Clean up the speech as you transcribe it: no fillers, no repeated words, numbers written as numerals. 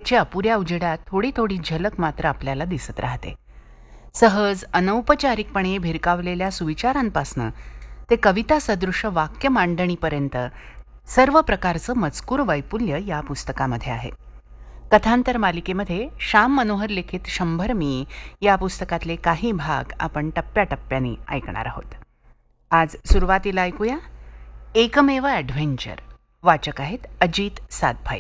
रातच्या अपुऱ्या उजेडात थोडी थोडी झलक मात्र आपल्याला दिसत राहते. सहज अनौपचारिकपणे भिरकावलेल्या सुविचारांपासनं ते कविता सदृश वाक्य मांडणीपर्यंत सर्व प्रकारचं मजकूर वैपुल्य या पुस्तकामध्ये आहे. कथांतर मालिकेमध्ये श्याम मनोहर लिखित 100 मी या पुस्तकातले काही भाग आपण टप्प्याटप्प्याने ऐकणार आहोत. आज सुरुवातीला ऐकूया एकमेव ॲडव्हेंचर. वाचक आहेत अजित सातभाई.